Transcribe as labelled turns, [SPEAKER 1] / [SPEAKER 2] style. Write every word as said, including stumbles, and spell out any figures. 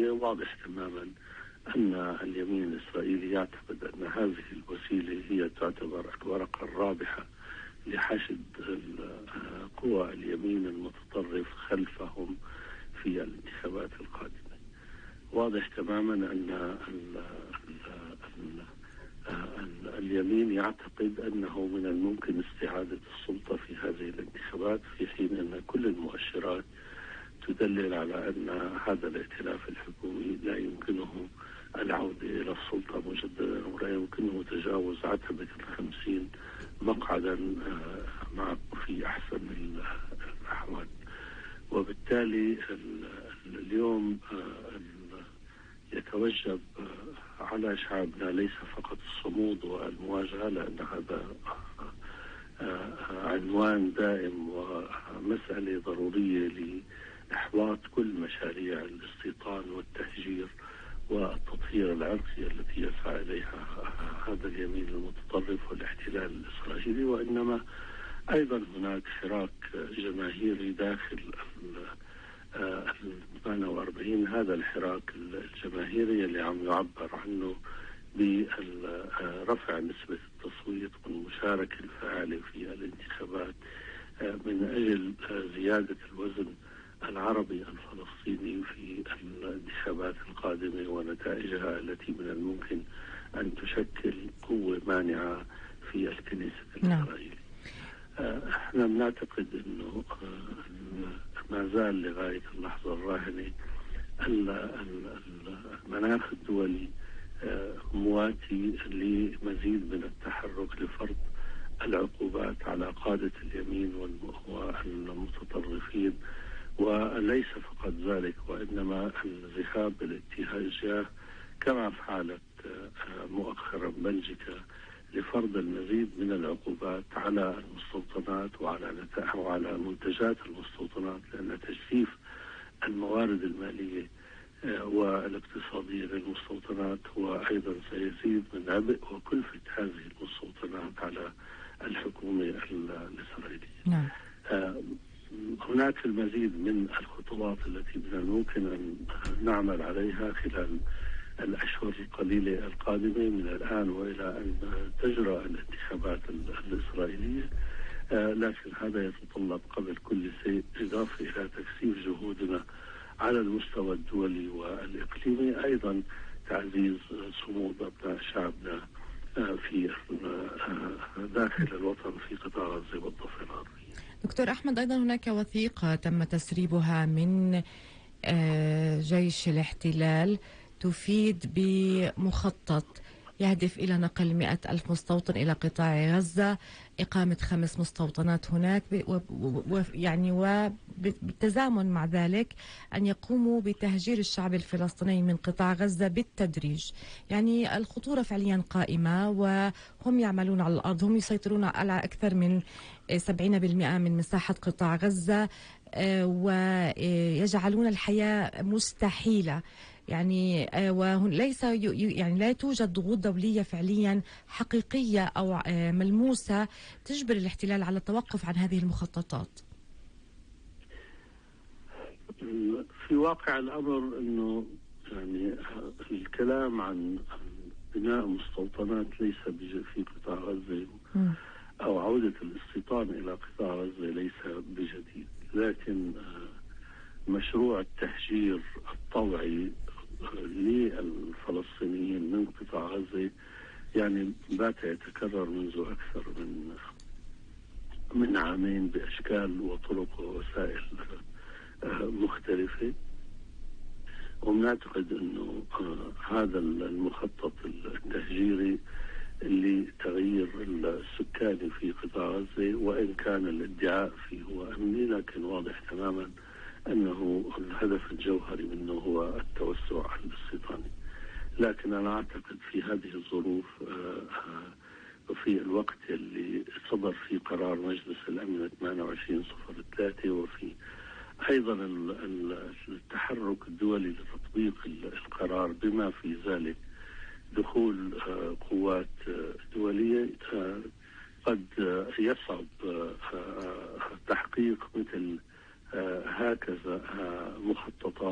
[SPEAKER 1] الإسرائيلية، واضح تماما أن اليمين الإسرائيلي يعتقد أن هذه الوسيلة هي تعتبر الورقة الرابحة لحشد قوى اليمين المتطرف خلفهم في الانتخابات القادمة. واضح تماما أن ال ال ال اليمين يعتقد أنه من الممكن استعادة السلطة في هذه الانتخابات، في حين أن كل المؤشرات تدلل على أن هذا الائتلاف الحكومي لا يمكنه العودة إلى السلطة مجددا، ولا يمكنه تجاوز عتبة الخمسين مقعدا مع في أحسن الأحوال. وبالتالي اليوم يتوجب على شعبنا ليس فقط الصمود والمواجهة، لأن هذا عنوان دائم ومسألة ضرورية لإحباط كل مشاريع الاستيطان والتهجير والتطهير العرقي التي يسعى إليها هذا اليمين المتطرف والاحتلال الإسرائيلي، وإنما أيضا هناك حراك جماهيري داخل ال ثمانية وأربعين. هذا الحراك الجماهيري اللي عم يعبر عنه برفع نسبة التصويت والمشاركة الفاعلة في الانتخابات من أجل زيادة الوزن العربي الفلسطيني في الانتخابات القادمة ونتائجها التي من الممكن أن تشكل قوة مانعة في الكنيسة الإسرائيلية. احنا بنعتقد انه ما زال لغاية اللحظة الراهنة المناخ الدولي مواتي لمزيد من التحرك لفرض العقوبات على قادة اليمين والمتطرفين، وليس فقط ذلك وإنما الذهاب بالاتجاه كما فعلت مؤخرا بلجيكا لفرض المزيد من العقوبات على المستوطنات وعلى وعلى منتجات المستوطنات، لأن تجفيف الموارد المالية والاقتصادية للمستوطنات هو أيضا سيزيد من عبء وكلفة هذه المستوطنات على الحكومة الإسرائيلية.
[SPEAKER 2] نعم.
[SPEAKER 1] هناك المزيد من الخطوات التي من الممكن أن نعمل عليها خلال الأشهر القليلة القادمة من الآن وإلى أن تجرى الانتخابات الإسرائيلية، لكن هذا يتطلب قبل كل شيء إضافة إلى تكثيف جهودنا على المستوى الدولي والإقليمي، أيضا تعزيز صمود أبناء شعبنا في داخل الوطن في قطاع غزة والضفة الغربية.
[SPEAKER 2] دكتور أحمد، أيضا هناك وثيقة تم تسريبها من جيش الاحتلال تفيد بمخطط يهدف إلى نقل مئة ألف مستوطن إلى قطاع غزة، إقامة خمس مستوطنات هناك، يعني وبالتزامن مع ذلك أن يقوموا بتهجير الشعب الفلسطيني من قطاع غزة بالتدريج. يعني الخطورة فعليا قائمة وهم يعملون على الأرض، هم يسيطرون على أكثر من سبعين بالمئة من مساحة قطاع غزة ويجعلون الحياة مستحيلة. يعني وليس يعني لا توجد ضغوط دولية فعليا حقيقية أو ملموسة تجبر الاحتلال على التوقف عن هذه المخططات.
[SPEAKER 1] في واقع الأمر أنه يعني الكلام عن بناء مستوطنات ليس في قطاع غزة أو عودة الاستيطان إلى قطاع غزة ليس بجديد، لكن مشروع التهجير الطوعي للفلسطينيين من قطاع غزة يعني بات يتكرر منذ أكثر من من عامين بأشكال وطرق ووسائل مختلفة، ونعتقد أنه هذا المخطط التهجيري لتغيير السكاني في قطاع غزة، وإن كان الادعاء فيه هو أمني، لكن واضح تماما أنه الهدف الجوهري منه هو التوسع الاستيطاني. لكن أنا أعتقد في هذه الظروف وفي الوقت اللي صدر فيه قرار مجلس الأمن ثمانية وعشرين صفر ثلاثة، وفي أيضا التحرك الدولي لتطبيق القرار بما في ذلك دخول قوات دولية، قد يصعب تحقيق مثل هكذا مخططات